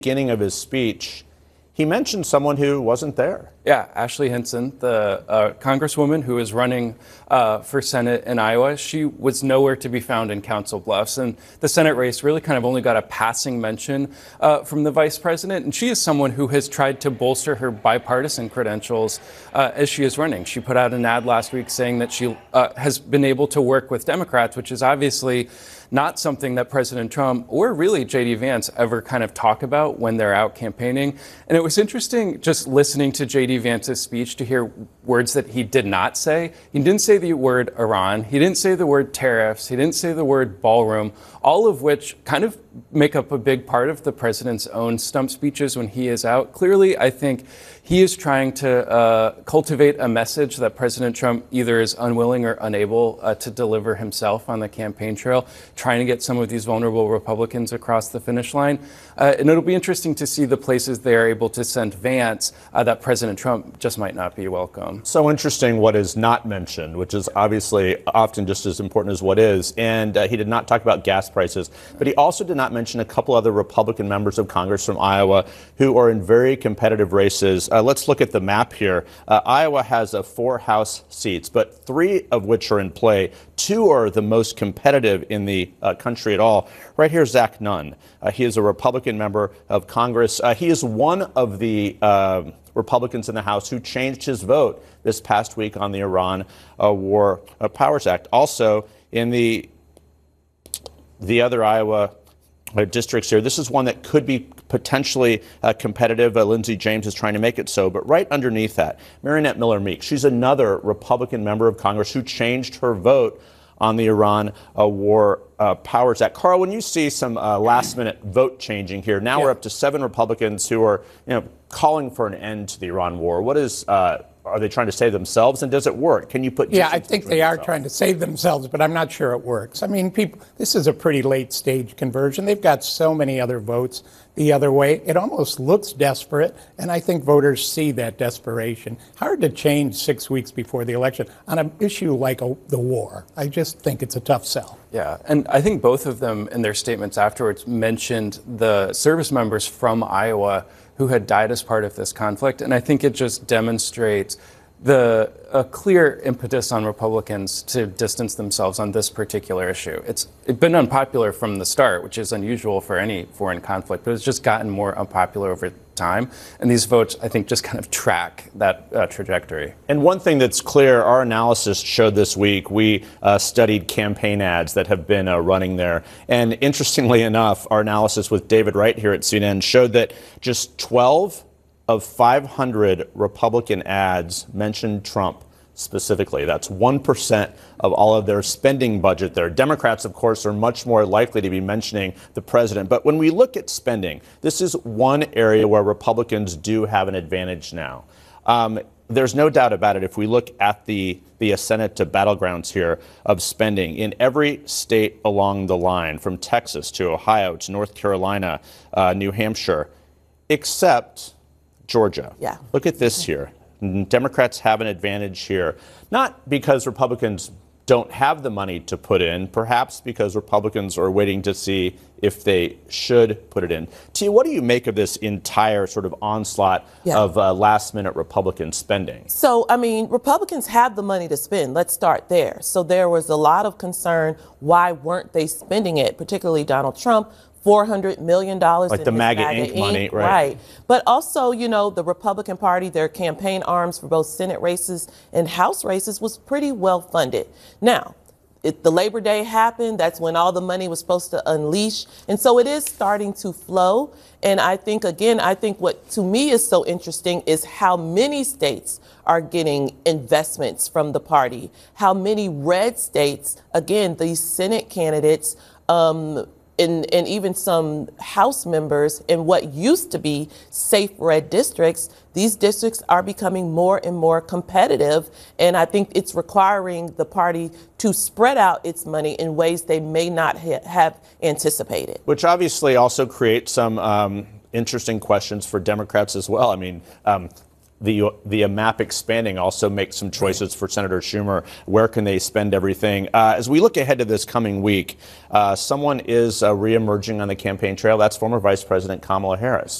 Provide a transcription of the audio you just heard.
Beginning of his speech, he mentioned someone who wasn't there. Yeah, Ashley Hinson, the congresswoman who is running for Senate in Iowa, she was nowhere to be found in Council Bluffs. And the Senate race really kind of only got a passing mention from the vice president. And she is someone who has tried to bolster her bipartisan credentials as she is running. She put out an ad last week saying that she has been able to work with Democrats, which is obviously not something that President Trump or really J.D. Vance ever kind of talk about when they're out campaigning. And it was interesting just listening to J.D. Vance's speech to hear words that he did not say. He didn't say the word Iran. He didn't say the word tariffs. He didn't say the word ballroom, all of which kind of make up a big part of the president's own stump speeches when he is out. Clearly, I think he is trying to cultivate a message that President Trump either is unwilling or unable to deliver himself on the campaign trail, trying to get some of these vulnerable Republicans across the finish line. And it'll be interesting to see the places they are able to send Vance that President Trump just might not be welcome. So interesting what is not mentioned, which is obviously often just as important as what is. And he did not talk about gas prices, but he also did not mention a couple other Republican members of Congress from Iowa who are in very competitive races. Let's look at the map here. Iowa has 4 House seats, but 3 of which are in play. 2 are the most competitive in the country at all. Right here, Zach Nunn. He is a Republican member of Congress. He is one of the Republicans in the House who changed his vote this past week on the Iran War Powers Act. Also, in the other Iowa districts here, this is one that could be potentially competitive. Lindsey James is trying to make it so. But right underneath that, Mariannette Miller-Meek, she's another Republican member of Congress who changed her vote on the Iran War Powers Act. Carl, when you see some last-minute vote changing here, now we're up to 7 Republicans who are, calling for an end to the Iran war. What is are they trying to save themselves, and does it work? Can you put? Yeah, I think they are trying to save themselves, but I'm not sure it works. I mean, this is a pretty late-stage conversion. They've got so many other votes the other way. It almost looks desperate, and I think voters see that desperation. Hard to change 6 weeks before the election on an issue like the war. I just think it's a tough sell. Yeah, and I think both of them in their statements afterwards mentioned the service members from Iowa who had died as part of this conflict. And I think it just demonstrates a clear impetus on Republicans to distance themselves on this particular issue. It's been unpopular from the start, which is unusual for any foreign conflict, but it's just gotten more unpopular over time. And these votes, I think, just kind of track that trajectory. And one thing that's clear, our analysis showed this week, we studied campaign ads that have been running there. And interestingly enough, our analysis with David Wright here at CNN showed that just 12 of 500 Republican ads mentioned Trump specifically. That's 1% of all of their spending budget there. Democrats, of course, are much more likely to be mentioning the president. But when we look at spending, this is one area where Republicans do have an advantage now. There's no doubt about it. If we look at the Senate to battlegrounds here of spending in every state along the line, from Texas to Ohio to North Carolina, New Hampshire, except Georgia. Yeah. Look at this here. Democrats have an advantage here, not because Republicans don't have the money to put in, perhaps because Republicans are waiting to see if they should put it in. Tia, what do you make of this entire sort of onslaught of last-minute Republican spending? So, I mean, Republicans have the money to spend. Let's start there. So there was a lot of concern. Why weren't they spending it, particularly Donald Trump? $400 million. Like the MAGA Inc. money, right? Right. But also, the Republican Party, their campaign arms for both Senate races and House races was pretty well funded. Now, the Labor Day happened. That's when all the money was supposed to unleash. And so it is starting to flow. And I think what to me is so interesting is how many states are getting investments from the party. How many red states, again, these Senate candidates, and even some House members in what used to be safe red districts, these districts are becoming more and more competitive. And I think it's requiring the party to spread out its money in ways they may not have anticipated. Which obviously also creates some interesting questions for Democrats as well. I mean, the map expanding also makes some choices for Senator Schumer. Where can they spend everything? As we look ahead to this coming week, someone is reemerging on the campaign trail. That's former Vice President Kamala Harris.